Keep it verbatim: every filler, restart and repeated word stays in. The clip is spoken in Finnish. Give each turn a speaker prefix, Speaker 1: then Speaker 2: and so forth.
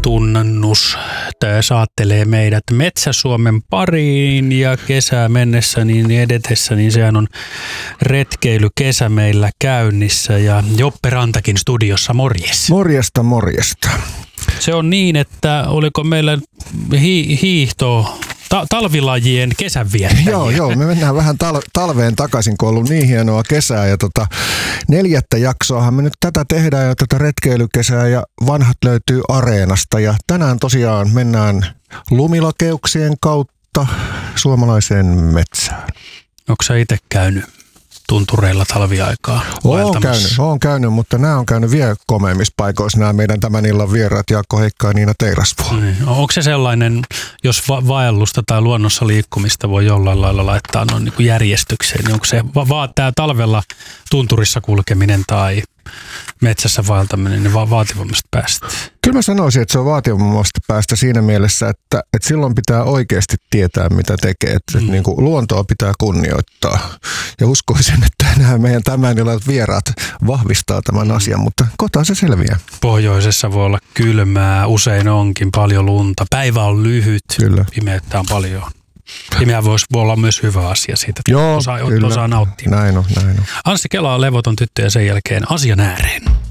Speaker 1: tunnannus saattelee meidät Metsä-Suomen pariin ja kesää mennessä niin edetessä, niin sehän on retkeilykesä meillä käynnissä ja Joppe Rantakin studiossa, morjes.
Speaker 2: Morjesta, morjesta.
Speaker 1: Se on niin, että oliko meillä hi- hiihto, ta- talvilajien kesänviettäjiä?
Speaker 2: Joo, joo, me mennään vähän tal- talveen takaisin, kun on ollut niin hienoa kesää ja tota, neljättä jaksoahan me nyt tätä tehdään ja tätä retkeilykesää ja vanhat löytyy Areenasta ja tänään tosiaan mennään lumilakeuksien kautta suomalaiseen metsään.
Speaker 1: Onko sä itse käynyt tuntureilla talviaikaa
Speaker 2: Oon käynyt, oon käynyt, mutta nämä on käynyt vielä komeimmissa paikoissa, nämä meidän tämän illan vieraat Jaakko Heikka ja Niina Teirasvuo.
Speaker 1: Niin. Onko se sellainen, jos va- vaellusta tai luonnossa liikkumista voi jollain lailla laittaa noin niin kuin järjestykseen, niin onko se va- va- tämä talvella tunturissa kulkeminen tai metsässä vaeltaminen niin va- vaativammasta päästä?
Speaker 2: Kyllä mä sanoisin, että se on vaativammasta päästä siinä mielessä, että, että silloin pitää oikeasti tietää, mitä tekee. Että, mm. että niin kuin luontoa pitää kunnioittaa. Ja uskoisin, että nämä meidän tämän illan vieraat vahvistaa tämän asian, mutta kohta se selviää.
Speaker 1: Pohjoisessa voi olla kylmää, usein onkin paljon lunta. Päivä on lyhyt,
Speaker 2: Kyllä.
Speaker 1: Pimeyttä on paljon. Pimeä voisi olla myös hyvä asia siitä, että
Speaker 2: Joo,
Speaker 1: osaa,
Speaker 2: kyllä.
Speaker 1: osaa nauttia.
Speaker 2: Näin on, näin on.
Speaker 1: Anssi Kela on levoton tyttö ja sen jälkeen asian ääreen.